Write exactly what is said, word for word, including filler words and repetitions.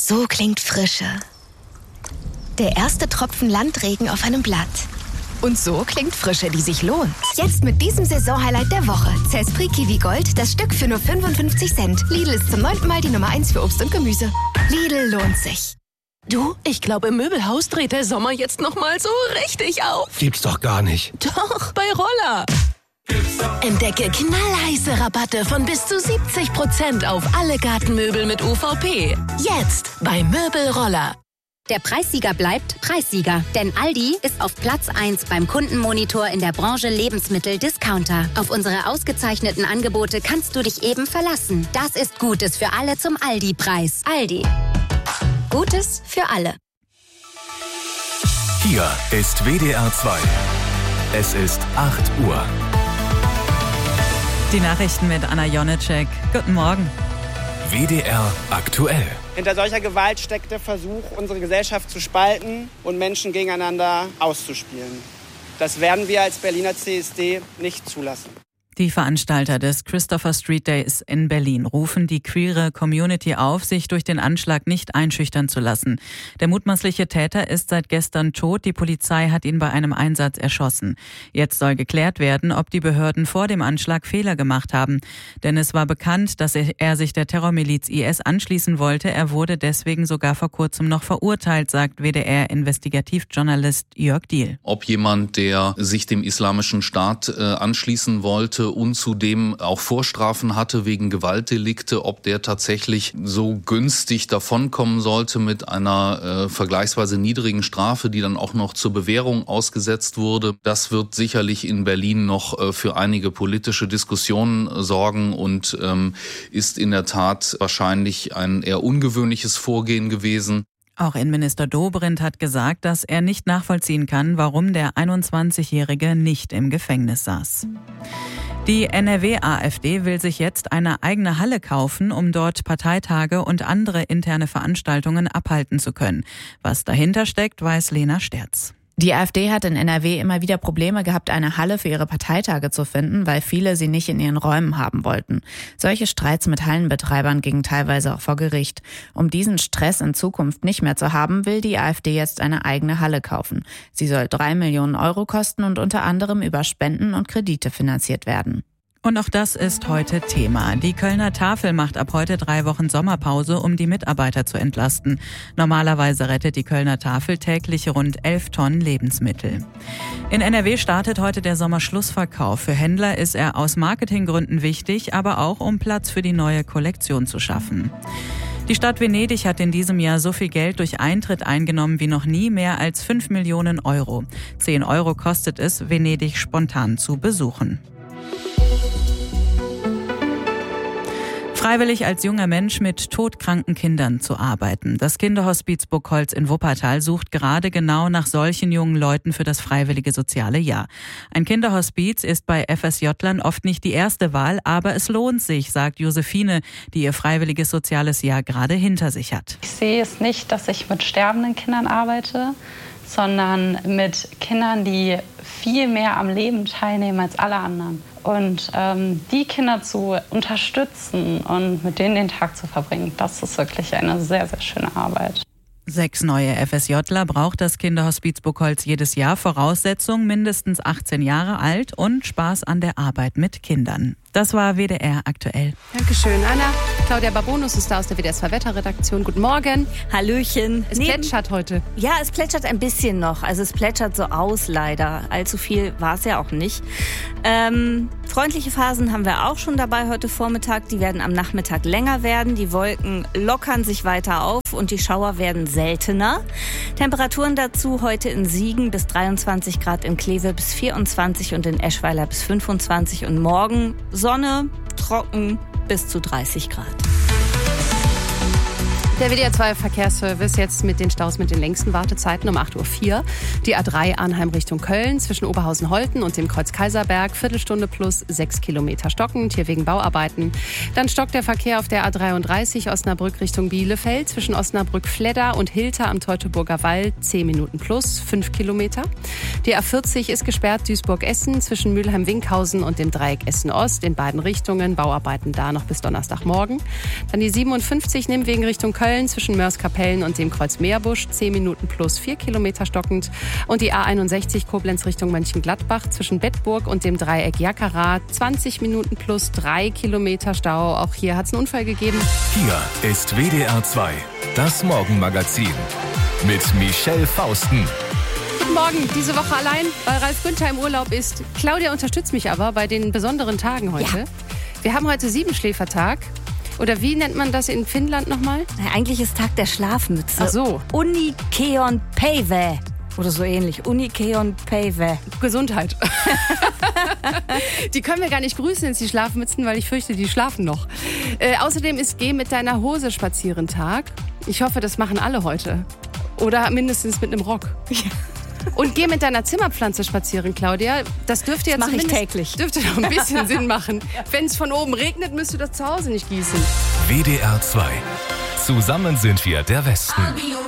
So klingt Frische. Der erste Tropfen Landregen auf einem Blatt. Und so klingt Frische, die sich lohnt. Jetzt mit diesem Saisonhighlight der Woche. Zespri Kiwi Gold, das Stück für nur fünfundfünfzig Cent. Lidl ist zum neunten Mal die Nummer eins für Obst und Gemüse. Lidl lohnt sich. Du, ich glaube, im Möbelhaus dreht der Sommer jetzt noch mal so richtig auf. Gibt's doch gar nicht. Doch, bei Roller. Entdecke knallheiße Rabatte von bis zu siebzig Prozent auf alle Gartenmöbel mit U V P. Jetzt bei Möbelroller. Der Preissieger bleibt Preissieger, denn Aldi ist auf Platz eins beim Kundenmonitor in der Branche Lebensmittel-Discounter. Auf unsere ausgezeichneten Angebote kannst du dich eben verlassen. Das ist Gutes für alle zum Aldi-Preis. Aldi. Gutes für alle. Hier ist W D R zwei. Es ist acht Uhr. Die Nachrichten mit Anna Jonecek. Guten Morgen. W D R aktuell. Hinter solcher Gewalt steckt der Versuch, unsere Gesellschaft zu spalten und Menschen gegeneinander auszuspielen. Das werden wir als Berliner C S D nicht zulassen. Die Veranstalter des Christopher Street Days in Berlin rufen die queere Community auf, sich durch den Anschlag nicht einschüchtern zu lassen. Der mutmaßliche Täter ist seit gestern tot. Die Polizei hat ihn bei einem Einsatz erschossen. Jetzt soll geklärt werden, ob die Behörden vor dem Anschlag Fehler gemacht haben. Denn es war bekannt, dass er sich der Terrormiliz I S anschließen wollte. Er wurde deswegen sogar vor kurzem noch verurteilt, sagt W D R-Investigativjournalist Jörg Diehl. Ob jemand, der sich dem Islamischen Staat äh, anschließen wollte, und zudem auch Vorstrafen hatte wegen Gewaltdelikte, ob der tatsächlich so günstig davonkommen sollte mit einer äh, vergleichsweise niedrigen Strafe, die dann auch noch zur Bewährung ausgesetzt wurde. Das wird sicherlich in Berlin noch äh, für einige politische Diskussionen äh, sorgen und ähm, ist in der Tat wahrscheinlich ein eher ungewöhnliches Vorgehen gewesen. Auch Innenminister Dobrindt hat gesagt, dass er nicht nachvollziehen kann, warum der einundzwanzigjährige nicht im Gefängnis saß. Die N R W-AfD will sich jetzt eine eigene Halle kaufen, um dort Parteitage und andere interne Veranstaltungen abhalten zu können. Was dahinter steckt, weiß Lena Sterz. Die AfD hat in N R W immer wieder Probleme gehabt, eine Halle für ihre Parteitage zu finden, weil viele sie nicht in ihren Räumen haben wollten. Solche Streits mit Hallenbetreibern gingen teilweise auch vor Gericht. Um diesen Stress in Zukunft nicht mehr zu haben, will die AfD jetzt eine eigene Halle kaufen. Sie soll drei Millionen Euro kosten und unter anderem über Spenden und Kredite finanziert werden. Und auch das ist heute Thema. Die Kölner Tafel macht ab heute drei Wochen Sommerpause, um die Mitarbeiter zu entlasten. Normalerweise rettet die Kölner Tafel täglich rund elf Tonnen Lebensmittel. In N R W startet heute der Sommerschlussverkauf. Für Händler ist er aus Marketinggründen wichtig, aber auch um Platz für die neue Kollektion zu schaffen. Die Stadt Venedig hat in diesem Jahr so viel Geld durch Eintritt eingenommen wie noch nie, mehr als fünf Millionen Euro. Zehn Euro kostet es, Venedig spontan zu besuchen. Freiwillig als junger Mensch mit todkranken Kindern zu arbeiten. Das Kinderhospiz Burgholz in Wuppertal sucht gerade genau nach solchen jungen Leuten für das freiwillige soziale Jahr. Ein Kinderhospiz ist bei F S J-Lern oft nicht die erste Wahl, aber es lohnt sich, sagt Josephine, die ihr freiwilliges soziales Jahr gerade hinter sich hat. Ich sehe es nicht, dass ich mit sterbenden Kindern arbeite, sondern mit Kindern, die viel mehr am Leben teilnehmen als alle anderen. Und ähm, die Kinder zu unterstützen und mit denen den Tag zu verbringen, das ist wirklich eine sehr, sehr schöne Arbeit. Sechs neue F S Jler braucht das Kinderhospiz Burgholz jedes Jahr. Voraussetzung mindestens achtzehn Jahre alt und Spaß an der Arbeit mit Kindern. Das war W D R aktuell. Dankeschön, Anna. Claudia Babonus ist da aus der W D R zwei Wetterredaktion. Guten Morgen. Hallöchen. Es Neben, plätschert heute. Ja, es plätschert ein bisschen noch. Also es plätschert so aus, leider. Allzu viel war es ja auch nicht. Ähm, freundliche Phasen haben wir auch schon dabei heute Vormittag. Die werden am Nachmittag länger werden. Die Wolken lockern sich weiter auf und die Schauer werden seltener. Temperaturen dazu heute in Siegen bis dreiundzwanzig Grad, in Kleve bis vierundzwanzig und in Eschweiler bis fünfundzwanzig und morgen Sonne, trocken bis zu dreißig Grad. Der W D R zwei Verkehrsservice jetzt mit den Staus mit den längsten Wartezeiten um acht Uhr vier. Die A drei Arnheim Richtung Köln zwischen Oberhausen-Holten und dem Kreuz Kaiserberg. Viertelstunde plus sechs Kilometer stockend, hier wegen Bauarbeiten. Dann stockt der Verkehr auf der A dreiunddreißig Osnabrück Richtung Bielefeld zwischen Osnabrück-Fledder und Hilter am Teutoburger Wall. zehn Minuten plus, fünf Kilometer. Die A vierzig ist gesperrt, Duisburg-Essen zwischen Mülheim-Winkhausen und dem Dreieck Essen-Ost. In beiden Richtungen, Bauarbeiten da noch bis Donnerstagmorgen. Dann die siebenundfünfzig Nimwegen Richtung Köln. Köln zwischen Mörs-Kapellen und dem Kreuz Meerbusch, zehn Minuten plus vier Kilometer stockend. Und die A einundsechzig Koblenz Richtung Mönchengladbach zwischen Bedburg und dem Dreieck Jackerat, zwanzig Minuten plus drei Kilometer Stau. Auch hier hat es einen Unfall gegeben. Hier ist W D R zwei, das Morgenmagazin mit Michelle Fausten. Guten Morgen, diese Woche allein, weil Ralf Günther im Urlaub ist. Claudia unterstützt mich aber bei den besonderen Tagen heute. Ja. Wir haben heute Siebenschläfertag. Oder wie nennt man das in Finnland nochmal? Ja, eigentlich ist Tag der Schlafmütze. Ach so. Unikeon Päivä. Oder so ähnlich. Unikeon Päivä. Gesundheit. Die können wir gar nicht grüßen, jetzt die Schlafmützen, weil ich fürchte, die schlafen noch. Äh, außerdem ist Geh mit deiner Hose spazieren Tag. Ich hoffe, das machen alle heute. Oder mindestens mit einem Rock. Ja. Und geh mit deiner Zimmerpflanze spazieren, Claudia. Das dürfte ja das zumindest mache ich täglich. Dürfte doch ein bisschen Sinn machen. Wenn es von oben regnet, müsst ihr das zu Hause nicht gießen. W D R zwei. Zusammen sind wir der Westen.